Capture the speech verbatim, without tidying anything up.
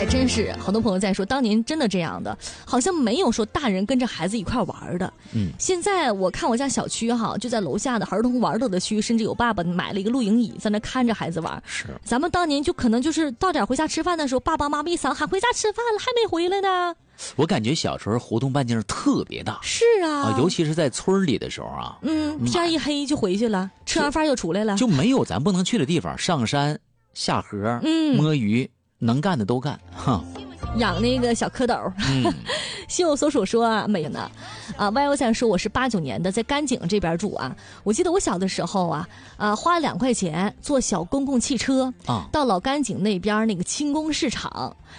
还真是好多朋友在说，当年真的这样的，好像没有说大人跟着孩子一块玩的。嗯，现在我看我家小区哈，就在楼下的儿童玩乐的区，甚至有爸爸买了一个露营椅在那看着孩子玩。 是， 咱们当年就可能就是到点回家吃饭的时候，爸爸妈妈一嗓喊回家吃饭了，还没回来呢。 我感觉小时候胡同半径特别大， 是啊， 啊尤其是在村里的时候啊， 嗯，天一黑就回去了，吃完饭又出来了， 就没有咱不能去的地方，上山下河，嗯，摸鱼，能干的都干，哈。 养那个小蝌蚪，嗯，心有所属说啊，没有呢，啊 ，Y O 三说我是八九年的，在甘井这边住啊。我记得我小的时候啊，啊，花两块钱坐小公共汽车啊，到老甘井那边那个轻工市场。